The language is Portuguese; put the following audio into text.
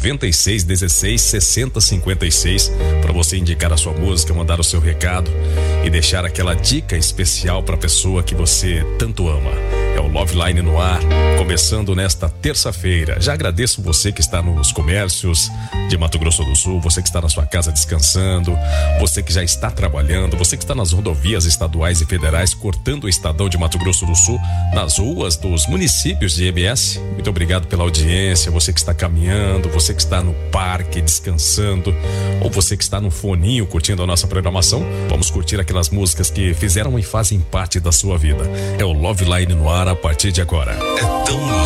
96 16 60 56 para você indicar a sua música, mandar o seu recado e deixar aquela dica especial para a pessoa que você tanto ama. É o Love Line no ar, começando nesta terça-feira. Já agradeço você que está nos comércios de Mato Grosso do Sul, você que está na sua casa descansando, você que já está trabalhando, você que está nas rodovias estaduais e federais cortando o estadão de Mato Grosso do Sul, nas ruas dos municípios de MS. Muito obrigado pela audiência, você que está caminhando, você que está no parque descansando, ou você que está no foninho curtindo a nossa programação. Vamos curtir aquelas músicas que fizeram e fazem parte da sua vida. É o Love Line no ar a partir de agora. É tão